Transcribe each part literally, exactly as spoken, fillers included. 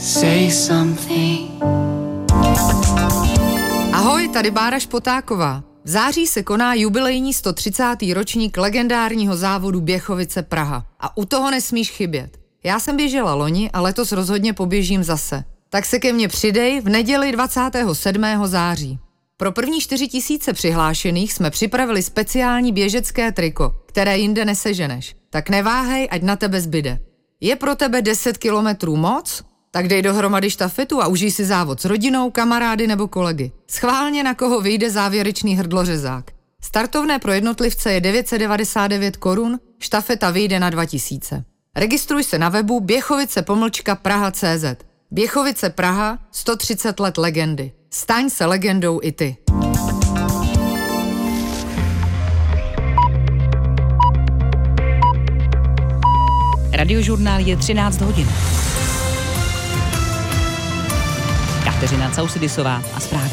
say something. Ahoj, tady Bára Špotáková. V září se koná jubilejní sto třicátý ročník legendárního závodu Běchovice Praha. A u toho nesmíš chybět. Já jsem běžela loni a letos rozhodně poběžím zase. Tak se ke mně přidej v neděli dvacátého sedmého září. Pro první čtyři tisíce přihlášených jsme připravili speciální běžecké triko, které jinde neseženeš. Tak neváhej, ať na tebe zbyde. Je pro tebe deset kilometrů moc? Tak dej dohromady štafetu a užij si závod s rodinou, kamarády nebo kolegy. Schválně, na koho vyjde závěrečný hrdlořezák. Startovné pro jednotlivce je devět set devadesát devět korun, štafeta vyjde na dva tisíce. Registruj se na webu běchovice pomlčka praha tečka cé zet. Běchovice Praha, sto třicet let legendy. Staň se legendou i ty. Radiožurnál je třináct hodin. Kateřina Causidisová a zprávy.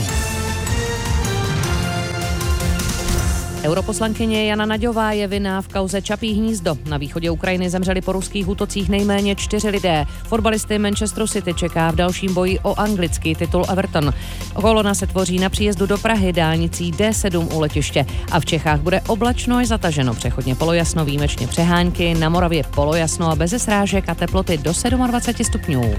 Europoslankyně Jana Naďová je vinná v kauze Čapí hnízdo. Na východě Ukrajiny zemřeli po ruských útocích nejméně čtyři lidé. Fotbalisty Manchesteru City čeká v dalším boji o anglický titul Everton. Kolona se tvoří na příjezdu do Prahy dálnicí D sedm u letiště. A v Čechách bude oblačno až zataženo. Přechodně polojasno, výjimečně přehánky, na Moravě polojasno a beze srážek a teploty do dvacet sedm stupňů.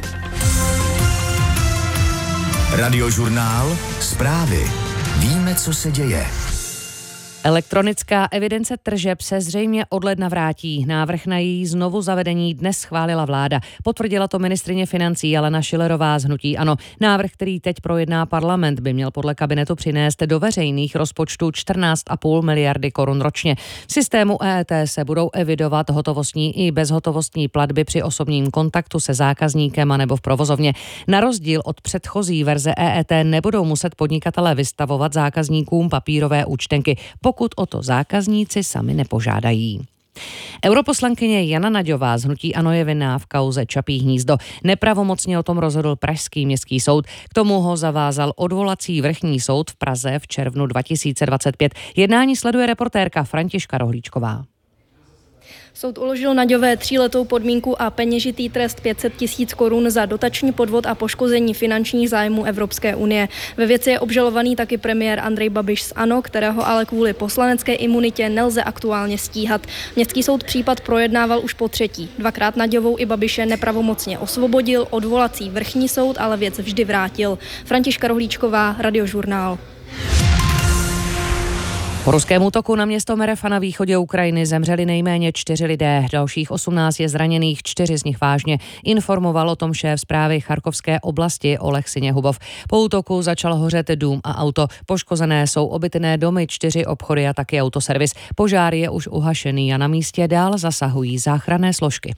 Radiožurnál, zprávy. Víme, co se děje. Elektronická evidence tržeb se zřejmě od ledna vrátí. Návrh na její znovu zavedení dnes schválila vláda. Potvrdila to ministryně financí Alena Schillerová z hnutí ANO. Návrh, který teď projedná parlament, by měl podle kabinetu přinést do veřejných rozpočtů čtrnáct celá pět miliardy korun ročně. V systému E E T se budou evidovat hotovostní i bezhotovostní platby při osobním kontaktu se zákazníkem anebo v provozovně. Na rozdíl od předchozí verze E E T nebudou muset podnikatelé vystavovat zákazníkům papírové účtenky, pokud o to zákazníci sami nepožádají. Europoslankyně Jana Naďová z hnutí ANO je vinná v kauze Čapí hnízdo. Nepravomocně o tom rozhodl pražský městský soud. K tomu ho zavázal odvolací vrchní soud v Praze v červnu dva tisíce dvacet pět. Jednání sleduje reportérka Františka Rohlíčková. Soud uložil Naďové tříletou podmínku a peněžitý trest pět set tisíc korun za dotační podvod a poškození finančních zájmů Evropské unie. Ve věci je obžalovaný taky premiér Andrej Babiš z ANO, kterého ale kvůli poslanecké imunitě nelze aktuálně stíhat. Městský soud případ projednával už po třetí. Dvakrát Naďovou i Babiše nepravomocně osvobodil, odvolací vrchní soud ale věc vždy vrátil. Františka Rohlíčková, Radiožurnál. Po ruském útoku na město Merefa na východě Ukrajiny zemřeli nejméně čtyři lidé, dalších osmnáct je zraněných, čtyři z nich vážně. Informoval o tom šéf zprávy Charkovské oblasti Oleh Siněhubov. Po útoku začal hořet dům a auto. Poškozené jsou obytné domy, čtyři obchody a taky autoservis. Požár je už uhašený a na místě dál zasahují záchranné složky.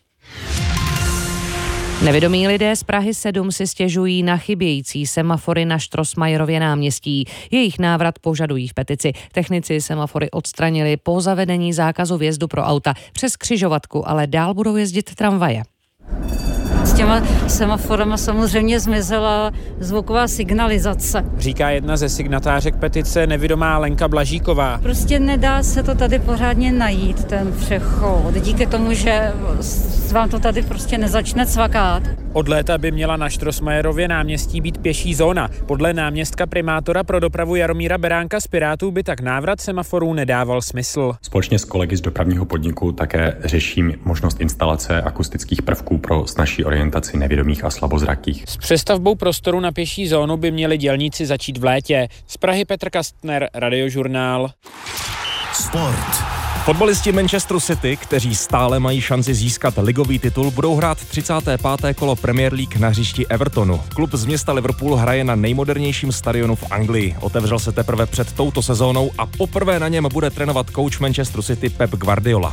Nevědomí lidé z Prahy sedm si stěžují na chybějící semafory na Štrosmajerově náměstí. Jejich návrat požadují v petici. Technici semafory odstranili po zavedení zákazu vjezdu pro auta přes křižovatku, ale dál budou jezdit tramvaje. S těma semaforama samozřejmě zmizela zvuková signalizace. Říká jedna ze signatářek petice nevidomá Lenka Blažíková. Prostě nedá se to tady pořádně najít, ten přechod. Díky tomu, že vám to tady prostě nezačne cvakat. Od léta by měla na Štrosmajerově náměstí být pěší zóna. Podle náměstka primátora pro dopravu Jaromíra Beránka z Pirátů by tak návrat semaforů nedával smysl. Společně s kolegy z dopravního podniku také řeším možnost instalace akustických prvků pro snazší orientaci nevědomých a slabozrakých. S přestavbou prostoru na pěší zónu by měli dělníci začít v létě. Z Prahy Petr Kastner, Radiožurnál. Sport. Fotbalisti Manchesteru City, kteří stále mají šanci získat ligový titul, budou hrát třicáté páté kolo Premier League na hřišti Evertonu. Klub z města Liverpool hraje na nejmodernějším stadionu v Anglii. Otevřel se teprve před touto sezónou a poprvé na něm bude trénovat coach Manchesteru City Pep Guardiola.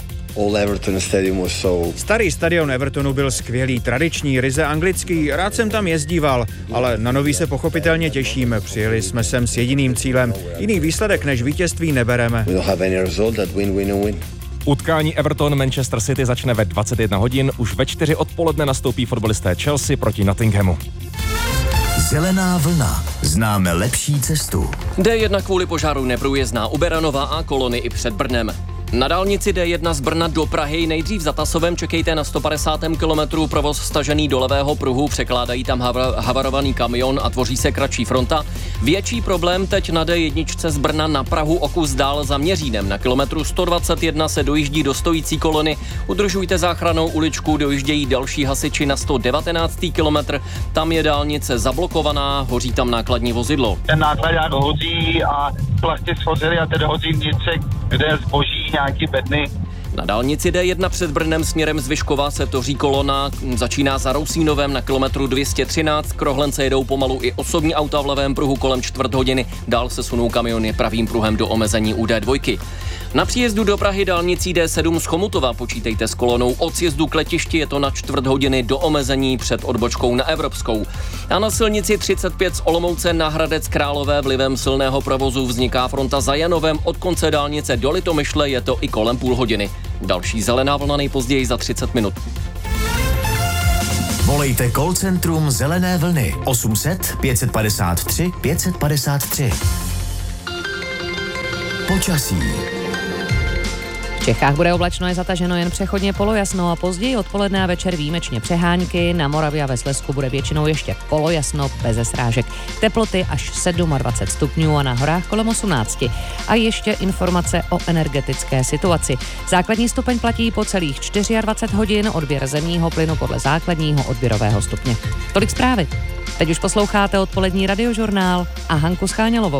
Starý stadion Evertonu byl skvělý, tradiční, ryze anglický, rád jsem tam jezdíval, ale na nový se pochopitelně těším. Přijeli jsme sem s jediným cílem, jiný výsledek než vítězství nebereme. Utkání Everton-Manchester City začne ve dvacet jedna hodin, už ve čtyři odpoledne nastoupí fotbalisté Chelsea proti Nottinghamu. Zelená vlna. Známe lepší cestu. D jedna kvůli požáru neprůjezdná u Beranova a kolony i před Brnem. Na dálnici D jedna z Brna do Prahy nejdřív za Tasovem čekejte na sto padesátém kilometru, provoz stažený do levého pruhu, překládají tam hav- havarovaný kamion a tvoří se kratší fronta. Větší problém teď na D jedna z Brna na Prahu o kus dál za Měřínem. Na kilometru sto dvacet jedna se dojíždí do stojící kolony. Udržujte záchrannou uličku, dojíždějí další hasiči na sto devatenáctý kilometr. Tam je dálnice zablokovaná, hoří tam nákladní vozidlo. Ten nákladák hoří a plasty schořily a teď hoří vnitřek, kde je zboží, nějaký bedny. Na dálnici D jedna před Brnem směrem z Vyškova se toří kolona, začíná za Rousínovem na kilometru dvě stě třináct, k Rohlence jedou pomalu i osobní auta v levém pruhu kolem čtvrt hodiny, dál se sunou kamiony pravým pruhem do omezení u D dva. Na příjezdu do Prahy dálnicí D sedm z Chomutova počítejte s kolonou od sjezdu k letišti, je to na čtvrt hodiny do omezení před odbočkou na Evropskou. A na silnici třicet pět z Olomouce na Hradec Králové vlivem silného provozu vzniká fronta za Janovem, od konce dálnice do Litomyšle je to i kolem půl hodiny. Další zelená vlna nejpozději za třicet minut. Volejte call centrum Zelené vlny osm set pět padesát tři pět padesát tři. Počasí. V Čechách bude oblačno, je zataženo jen přechodně polojasno a později odpoledne a večer výjimečně přehánky. Na Moravě a ve Slezsku bude většinou ještě polojasno bez srážek. Teploty až dvacet sedm stupňů a na horách kolem osmnáct. A ještě informace o energetické situaci. Základní stupeň platí po celých dvacet čtyři hodin, odběr zemního plynu podle základního odběrového stupně. Tolik zprávy. Teď už posloucháte odpolední radiožurnál a Hanku Schánělovou.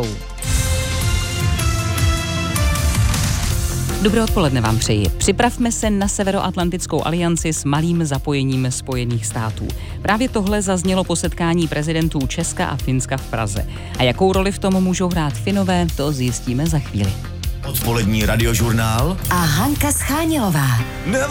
Dobré odpoledne vám přeji. Připravme se na Severoatlantickou alianci s malým zapojením Spojených států. Právě tohle zaznělo po setkání prezidentů Česka a Finska v Praze. A jakou roli v tom můžou hrát Finové, to zjistíme za chvíli. Odpolední radiožurnál a Hanka Schánělová.